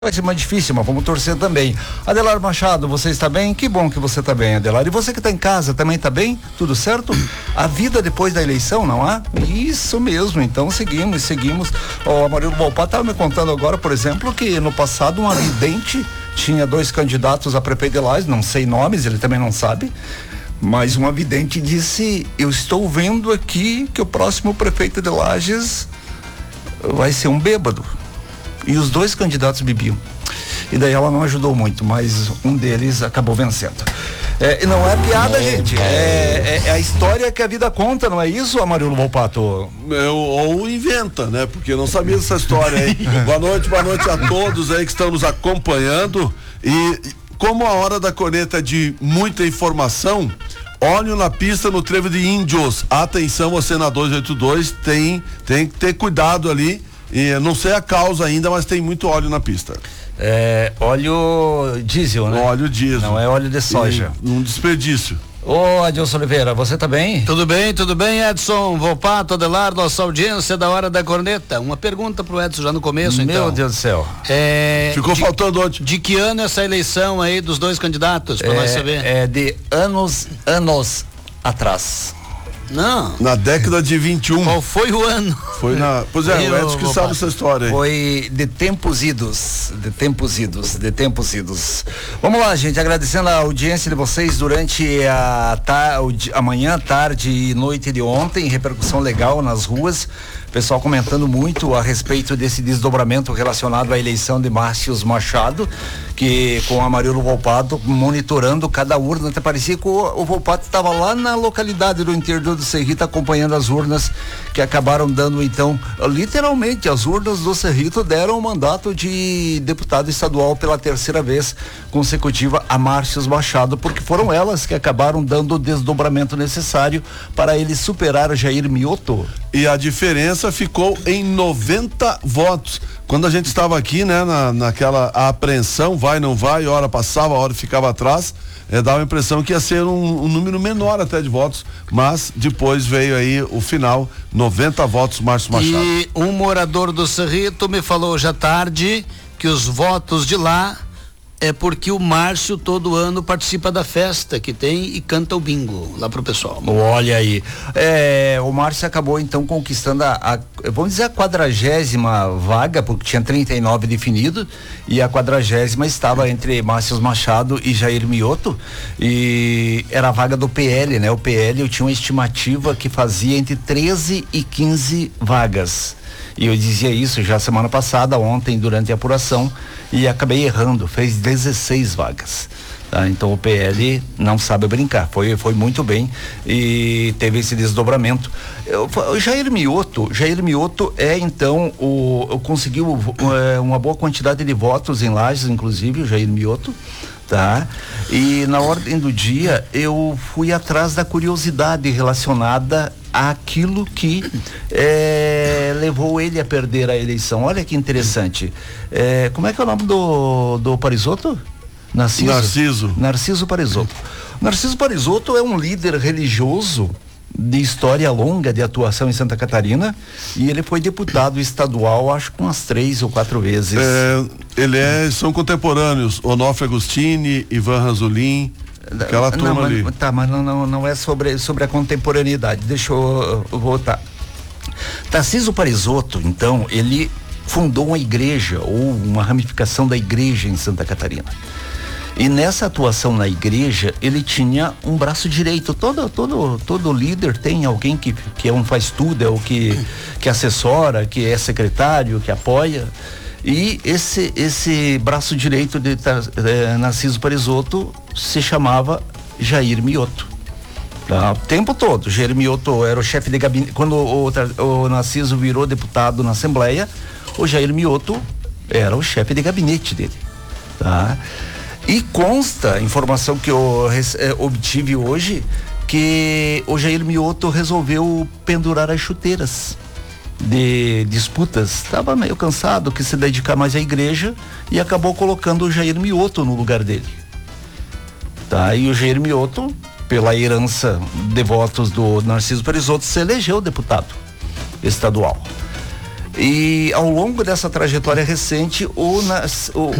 vai ser mais difícil, mas vamos torcer também. Adelar Machado, você está bem? Que bom que você está bem, Adelar. E você que está em casa também está bem? Tudo certo? A vida depois da eleição, não há? Isso mesmo, então seguimos. O Amarildo Volpato estava me contando agora, por exemplo, que no passado um avidente tinha 2 candidatos a prefeito de Lages, não sei nomes, ele também não sabe, mas um avidente disse: eu estou vendo aqui que o próximo prefeito de Lages vai ser um bêbado. E os 2 candidatos bebiam. E daí ela não ajudou muito, mas um deles acabou vencendo. E não é piada, gente. É a história que a vida conta, não é isso, Amarildo Volpato? Ou inventa, né? Porque eu não sabia dessa história aí. Boa noite a todos aí que estão nos acompanhando. E como a hora da corneta é de muita informação, óleo na pista no trevo de Índios. Atenção, você na 282 tem que ter cuidado ali. E não sei a causa ainda, mas tem muito óleo na pista. Óleo diesel, né? Óleo diesel. Não é óleo de soja. Um desperdício. Ô, Adilson Oliveira, você tá bem? Tudo bem, Edson, Volpato, Adelar, nossa audiência da hora da corneta. Uma pergunta pro Edson já no começo, então. Meu Deus do céu. Ficou faltando ontem. De que ano é essa eleição aí dos 2 candidatos, pra nós saber? É de anos atrás. Não. Na década de 21. Qual foi o ano? Foi na. Pois é, o Edson que sabe essa história aí. Foi de tempos idos. Vamos lá, gente, agradecendo a audiência de vocês durante a manhã, tarde e noite de ontem, repercussão legal nas ruas. Pessoal comentando muito a respeito desse desdobramento relacionado à eleição de Márcios Machado, que com a Amarildo Volpato monitorando cada urna. Até parecia que o Volpato estava lá na localidade do interior do Cerrito acompanhando as urnas que acabaram dando, então, literalmente as urnas do Cerrito deram o mandato de deputado estadual pela 3ª vez consecutiva a Márcios Machado, porque foram elas que acabaram dando o desdobramento necessário para ele superar Jair Mioto. E a diferença ficou em 90 votos. Quando a gente estava aqui, né, naquela apreensão, vai, não vai, hora passava, hora ficava atrás, dava a impressão que ia ser um número menor até de votos, mas depois veio aí o final, 90 votos, Márcio Machado. E um morador do Cerrito me falou hoje à tarde que os votos de lá é porque o Márcio todo ano participa da festa que tem e canta o bingo lá pro pessoal. Olha aí, o Márcio acabou então conquistando vamos dizer a 40ª vaga, porque tinha 39 definido, e a 40ª estava entre Márcios Machado e Jair Mioto, e era a vaga do PL, né? O PL eu tinha uma estimativa que fazia entre 13 e 15 vagas. E eu dizia isso já semana passada, ontem, durante a apuração, e acabei errando, fez 16 vagas. Tá? Então o PL não sabe brincar, foi muito bem e teve esse desdobramento. O Jair Mioto então conseguiu uma boa quantidade de votos em Lages, inclusive o Jair Mioto. Tá? E na ordem do dia eu fui atrás da curiosidade relacionada àquilo que levou ele a perder a eleição. Olha que interessante. Como é que é o nome do Parisotto? Narciso Parisotto. Narciso Parisotto é um líder religioso de história longa de atuação em Santa Catarina, e ele foi deputado estadual acho que umas 3 ou 4 vezes. São contemporâneos, Onofre Agostini, Ivan Ranzolin, aquela turma ali. Mas não é sobre a contemporaneidade, deixa eu voltar. Tarcísio Parisotto, então, ele fundou uma igreja, ou uma ramificação da igreja em Santa Catarina. E nessa atuação na igreja, ele tinha um braço direito. Todo líder tem alguém que faz tudo, é o que assessora, que é secretário, que apoia. E esse braço direito de Narciso Parisotto se chamava Jair Mioto. Tá? O tempo todo. Jair Mioto era o chefe de gabinete. Quando o Narciso virou deputado na Assembleia, o Jair Mioto era o chefe de gabinete dele. Tá? E consta, informação que eu obtive hoje, que o Jair Mioto resolveu pendurar as chuteiras de disputas. Estava meio cansado, quis se dedicar mais à igreja e acabou colocando o Jair Mioto no lugar dele. Tá? E o Jair Mioto, pela herança de votos do Narciso Parisotto, se elegeu deputado estadual. E ao longo dessa trajetória recente, o